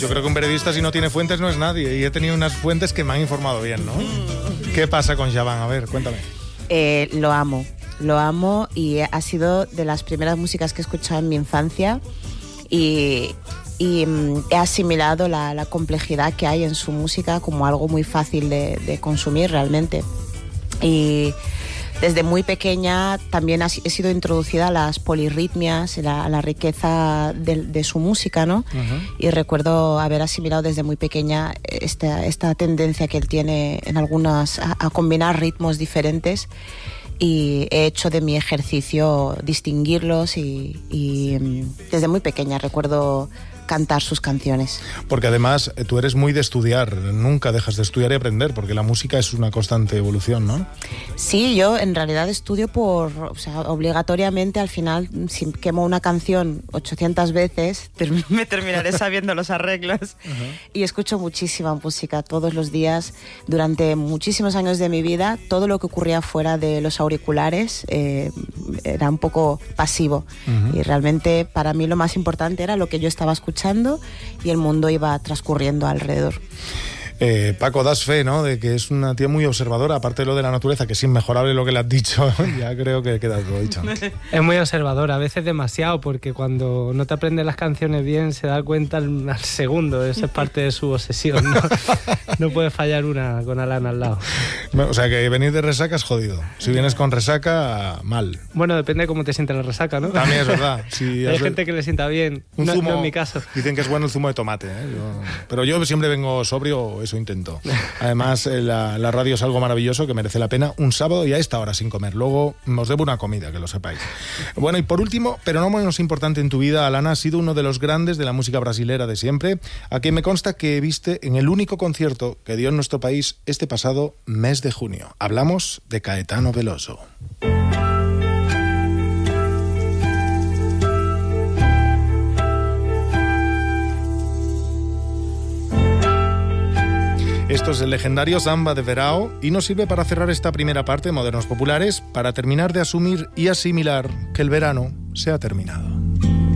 Yo creo que un periodista si no tiene fuentes no es nadie, y he tenido unas fuentes que me han informado bien, ¿no? ¿Qué pasa con Javan? A ver, cuéntame. Lo amo y ha sido de las primeras músicas que he escuchado en mi infancia y he asimilado la complejidad que hay en su música como algo muy fácil de consumir realmente. Y desde muy pequeña también he sido introducida a las polirritmias, a la riqueza de su música, ¿no? Uh-huh. Y recuerdo haber asimilado desde muy pequeña esta tendencia que él tiene en algunas a combinar ritmos diferentes, y he hecho de mi ejercicio distinguirlos y desde muy pequeña recuerdo cantar sus canciones. Porque además tú eres muy de estudiar, nunca dejas de estudiar y aprender, porque la música es una constante evolución, ¿no? Sí, yo en realidad estudio obligatoriamente. Al final, si quemo una canción 800 veces, me terminaré sabiendo los arreglos. Uh-huh. Y escucho muchísima música todos los días. Durante muchísimos años de mi vida, todo lo que ocurría fuera de los auriculares era un poco pasivo. Uh-huh. Y realmente para mí lo más importante era lo que yo estaba escuchando y el mundo iba transcurriendo alrededor. Paco, das fe, ¿no?, de que es una tía muy observadora, aparte de lo de la naturaleza, que es inmejorable lo que le has dicho. Ya creo que queda todo dicho. Es muy observadora, a veces demasiado, porque cuando no te aprendes las canciones bien se da cuenta al segundo. Esa es parte de su obsesión, ¿no? No puede fallar una con Alan al lado. O sea, que venir de resaca es jodido. Si vienes con resaca, mal. Bueno, depende de cómo te siente la resaca, ¿no? También es verdad. Si hay gente que le sienta bien, no en mi caso. Dicen que es bueno el zumo de tomate, ¿eh? Pero yo siempre vengo sobrio, eso intento. Además, la radio es algo maravilloso que merece la pena un sábado y a esta hora sin comer. Luego os debo una comida, que lo sepáis. Bueno, y por último, pero no menos importante en tu vida, Alana, ha sido uno de los grandes de la música brasilera de siempre, a quien me consta que viste en el único concierto que dio en nuestro país este pasado mes de junio. Hablamos de Caetano Veloso. Esto es el legendario Samba de Verão y nos sirve para cerrar esta primera parte de Modernos Populares, para terminar de asumir y asimilar que el verano se ha terminado.